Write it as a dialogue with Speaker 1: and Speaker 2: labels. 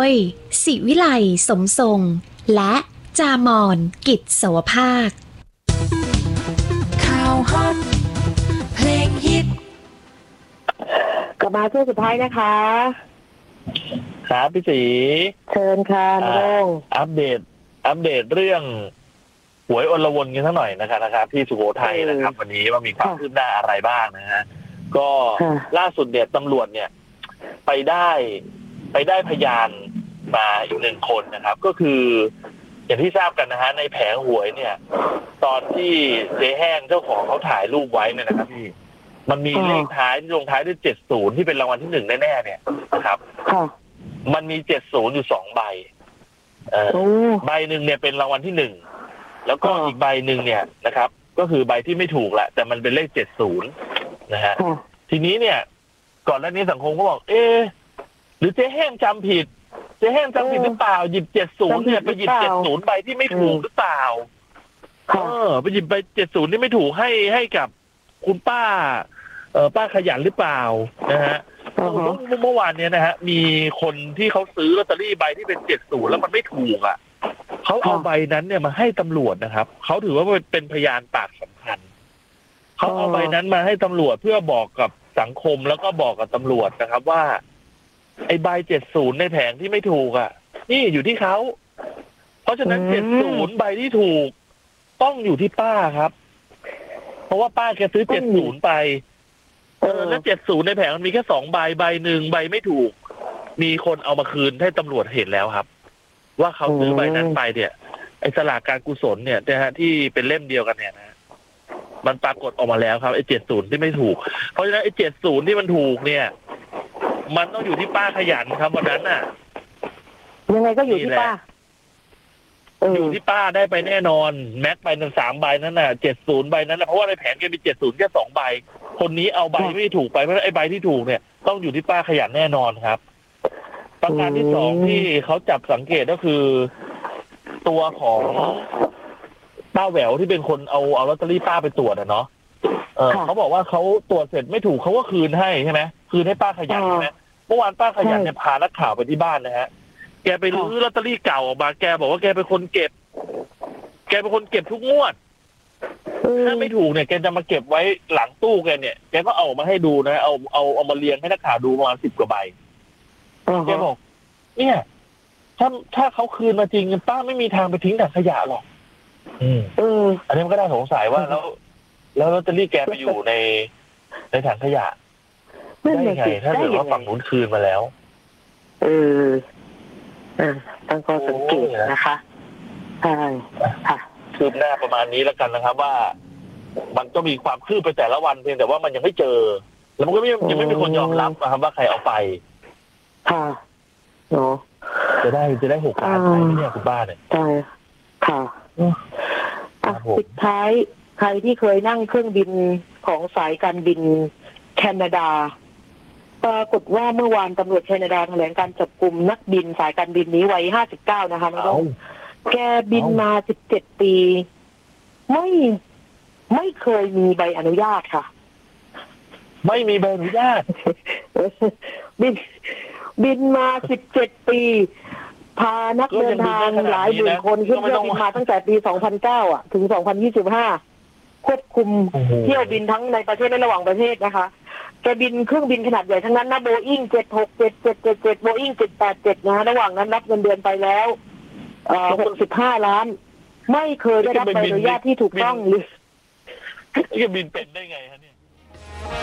Speaker 1: ยศิวิไลสมทรงและจามอนกิจสวภาค
Speaker 2: ข่าวฮอตเพลงฮิต
Speaker 3: กลับมาช่วงสุดท้ายนะคะ
Speaker 4: ครับพี่ศรี
Speaker 3: เชิญค่ะน้อง
Speaker 4: อัปเดตเรื่องหวยอลวนกันสักหน่อยนะครับที่สุโขทัยนะครับวันนี้ว่ามีความคืบหน้าอะไรบ้างนะฮะก็ล่าสุดเนี่ยตำรวจเนี่ยไปได้พยานมาอีกหนึ่งคนนะครับก็คืออย่างที่ทราบกันนะฮะในแผงหวยเนี่ยตอนที่เจ๊แห้งเจ้าของเขาถ่ายรูปไว้เนี่ยนะครับพี่มันมีเลขท้ายลงท้ายด้วย70ที่เป็นรางวัลที่1แน่ๆเนี่ยนะครับมันมี70อยู่2ใบใบหนึ่งเนี่ยเป็นรางวัลที่1แล้วก็อีกใบหนึ่งเนี่ยนะครับก็คือใบที่ไม่ถูกแหละแต่มันเป็นเลข70นะฮะทีนี้เนี่ยก่อนหน้านี้สังคมก็บอกหรือเจ๊แห้งจำผิดหรือเปล่าหยิบ70เนี่ยไปหยิบ70ใบที่ไม่ถูกหรือเปล่าไปหยิบใบ70ที่ไม่ถูกให้กับคุณป้าป้าขยันหรือเปล่านะฮะเมื่อวานเนี้ยนะฮะมีคนที่เขาซื้อลอตเตอรี่ใบที่เป็น70แล้วมันไม่ถูกอ่ะเขาเอาใบนั้นเนี่ยมาให้ตำรวจนะครับเขาถือว่าเป็นพยานปากสำคัญเขาเอาใบนั้นมาให้ตำรวจเพื่อบอกกับสังคมแล้วก็บอกกับตำรวจนะครับว่าไอ้ใบ70ในแผงที่ไม่ถูกอ่ะนี่อยู่ที่เขาเพราะฉะนั้น70ใบที่ถูกต้องอยู่ที่ป้าครับเพราะว่าป้าแกซื้อ70ไปแล้ว70ในแผงมันมีแค่2ใบใบหนึ่งใบไม่ถูกมีคนเอามาคืนให้ตำรวจเห็นแล้วครับว่าเขาซื้อใบนั้นไปเนี่ยไอ้สลากการกุศลเนี่ยนะฮะที่เป็นเล่มเดียวกันเนี่ยนะมันปรากฏออกมาแล้วครับไอ้70ที่ไม่ถูกเพราะฉะนั้นไอ้70ที่มันถูกเนี่ยมันต้องอยู่ที่ป้าขยันครับวันนั้นน่ะ
Speaker 3: ยังไงก็อยู่ที่ป้า
Speaker 4: อยู่ที่ป้าได้ไปแน่นอนแม็กไปทั้ง3ใบนั้นน่ะ70ใบนั้นนะเพราะว่าในแผงแกมี70แค่2ใบคนนี้เอาใบไม่ถูกไปเพราะไอ้ใบที่ถูกเนี่ยต้องอยู่ที่ป้าขยันแน่นอนครับประการที่2ที่เขาจับสังเกตก็คือตัวของป้าแหววที่เป็นคนเอาลอตเตอรี่ป้าไปตรวจเนาะเขาบอกว่าเขาตรวจเสร็จไม่ถูกเขาก็คืนให้ใช่ไหมคืนให้ป้าขยันใช่ไหมเมื่อวานป้าขยันเนี่ยพานักข่าวไปที่บ้านนะฮะแกไปรื้อลอตเตอรี่เก่าออกมาแกบอกว่าแกเป็นคนเก็บทุกงวดถ้าไม่ถูกเนี่ยแกจะมาเก็บไว้หลังตู้แกเนี่ยแกก็เอามาให้ดูนะเอามาเรียงให้นักข่าวดูประมาณ10 กว่าใบแกบอกเนี่ยถ้าเขาคืนมาจริงป้าไม่มีทางไปทิ้งถังขยะหรอกอันนี้มันก็น่าสงสัยว่าแล้วลอตเตอรี่แกไปอยู่ในถังขยะได้ไงถ้าเกิดว่าฝั่งนู้นคืนมาแล้ว
Speaker 3: ตั้งข้อสังเกตนะคะใช่ค่ะ
Speaker 4: คืบหน้าประมาณนี้แล้วกันนะครับว่ามันก็มีความคืบไปแต่ละวันเพียงแต่ว่ามันยังไม่เจอแล้วมันก็ยังไม่มีคนยอมรับนะครับว่าใครเอาไป
Speaker 3: ค่ะเนาะ
Speaker 4: จะได้6 ล้านไปเนี่ยคุณป้าเนี่ย
Speaker 3: ใช่ค่ะสุดท้ายใครที่เคยนั่งเครื่องบินของสายการบินแคนาดาปรากฏว่าเมื่อวานตำรวจแคนาดาแถลงการจับกุมนักบินสายการบินนี้วัย59นะคะน้องแกบินมา17 ปีไม่เคยมีใบอนุญาตค่ะ
Speaker 4: ไม่มีใบอนุญาต
Speaker 3: บินมา17 ปีพานักเดินทางหลายหมื่นคนขึ้นเครื่องบินมาตั้งแต่ปี2009ถึง2025ควบคุมเที่ยวบินทั้งในประเทศและระหว่างประเทศนะคะแกบินเครื่องบินขนาดใหญ่ทั้งนั้นนะ Boeing 767 Boeing 787นะระหว่างนั้นรับเงินเดือนไปแล้ว65 ล้านไม่เคยได้รับใบอนุญาตที่ถูกต้องหรือ
Speaker 4: จะบินเป็นได้ไงฮ